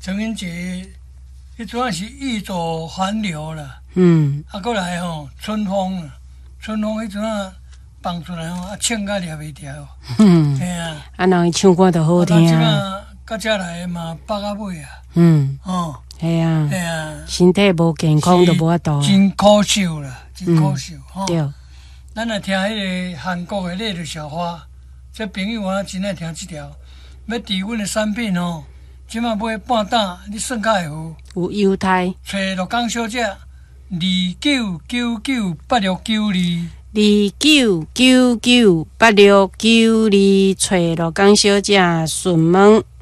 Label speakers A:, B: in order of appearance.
A: 陈英杰，迄主要是玉左环流啦。过来春风，春风迄阵放出来唱甲抓袂牢。
B: 人伊唱歌就好听。
A: 即马到遮来嘛，北到尾啊。
B: 系啊，身体无健康就无法度。
A: 真可惜啦，真可惜
B: 对。
A: 咱来听迄个韩国的《烈日小花》，这朋友真爱听这条。要伫阮的产品即马买半担，你算较会付。
B: 有犹太。
A: 找鹿港小姐29998692。
B: 29998692，找鹿港小姐询问。